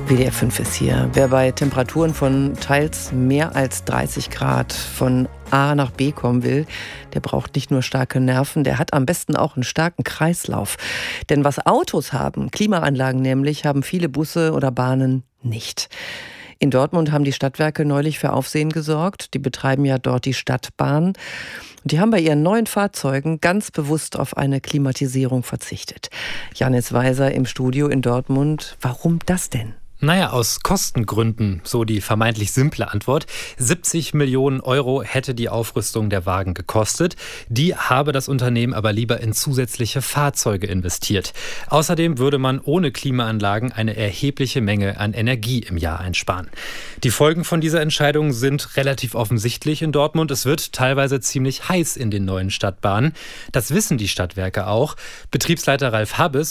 WDR 5 ist hier. Wer bei Temperaturen von teils mehr als 30 Grad von A nach B kommen will, der braucht nicht nur starke Nerven, der hat am besten auch einen starken Kreislauf. Denn was Autos haben, Klimaanlagen nämlich, haben viele Busse oder Bahnen nicht. In Dortmund haben die Stadtwerke neulich für Aufsehen gesorgt. Die betreiben ja dort die Stadtbahn. Und die haben bei ihren neuen Fahrzeugen ganz bewusst auf eine Klimatisierung verzichtet. Janis Weiser im Studio in Dortmund. Warum das denn? Naja, aus Kostengründen, so die vermeintlich simple Antwort. 70 Millionen Euro hätte die Aufrüstung der Wagen gekostet. Die habe das Unternehmen aber lieber in zusätzliche Fahrzeuge investiert. Außerdem würde man ohne Klimaanlagen eine erhebliche Menge an Energie im Jahr einsparen. Die Folgen von dieser Entscheidung sind relativ offensichtlich in Dortmund. Es wird teilweise ziemlich heiß in den neuen Stadtbahnen. Das wissen die Stadtwerke auch. Betriebsleiter Ralf Habes